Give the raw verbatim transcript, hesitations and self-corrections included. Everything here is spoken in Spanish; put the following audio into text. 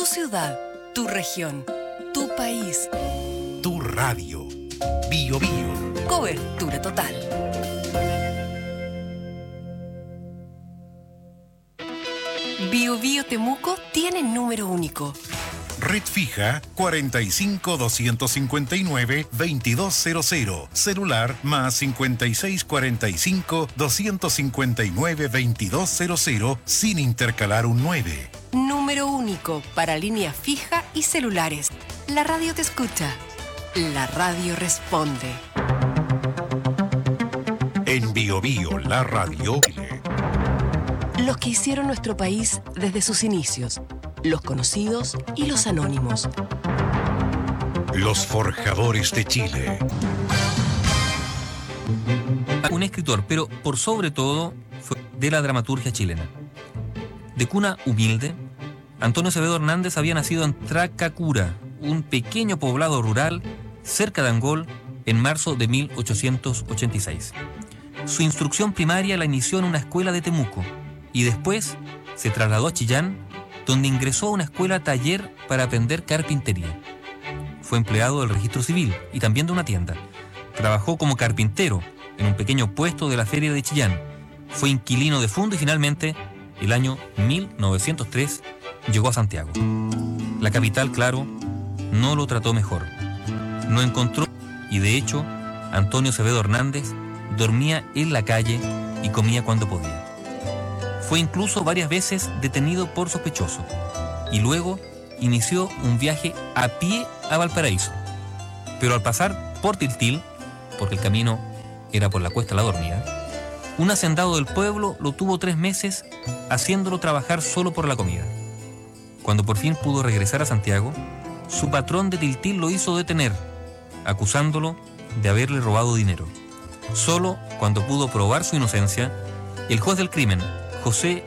Tu ciudad, tu región, tu país. Tu radio. Bio Bio. Cobertura total. Bio Bio Temuco tiene número único. Red fija cuarenta y cinco, doscientos cincuenta y nueve, veintidós cero cero. Celular más cincuenta y seis, cuarenta y cinco, doscientos cincuenta y nueve, veintidós cero cero sin intercalar un nueve. Número único para línea fija y celulares. La radio te escucha. La radio responde. En Bio Bio, la radio. Los que hicieron nuestro país desde sus inicios. Los conocidos y los anónimos. Los forjadores de Chile. Un escritor, pero por sobre todo fue de la dramaturgia chilena. De cuna humilde, Antonio Acevedo Hernández había nacido en Tracacura, un pequeño poblado rural cerca de Angol, en marzo de mil ochocientos ochenta y seis. Su instrucción primaria la inició en una escuela de Temuco y después se trasladó a Chillán, donde ingresó a una escuela taller para aprender carpintería. Fue empleado del registro civil y también de una tienda. Trabajó como carpintero en un pequeño puesto de la feria de Chillán. Fue inquilino de fondo y finalmente, el año mil novecientos tres, llegó a Santiago. La capital, claro, no lo trató mejor. No encontró, y de hecho, Antonio Acevedo Hernández dormía en la calle y comía cuando podía. Fue incluso varias veces detenido por sospechoso y luego inició un viaje a pie a Valparaíso. Pero al pasar por Tiltil, porque el camino era por la Cuesta La Dormida, un hacendado del pueblo lo tuvo tres meses haciéndolo trabajar solo por la comida. Cuando por fin pudo regresar a Santiago, su patrón de Tiltil lo hizo detener, acusándolo de haberle robado dinero. Solo cuando pudo probar su inocencia, el juez del crimen, José